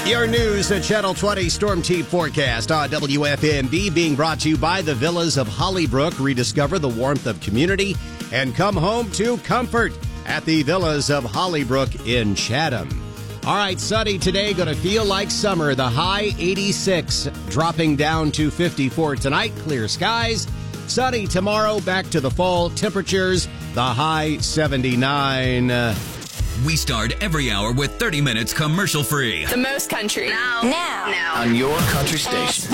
Your news at Channel 20 Storm Team Forecast on WFMB being brought to you by the Villas of Hollybrook. Rediscover the warmth of community and come home to comfort at the Villas of Hollybrook in Chatham. All right, sunny today, going to feel like summer. The high 86, dropping down to 54 tonight. Clear skies. Sunny tomorrow, back to the fall temperatures. The high 79. We start every hour with 30 minutes commercial free. The most country. Now. On your country station.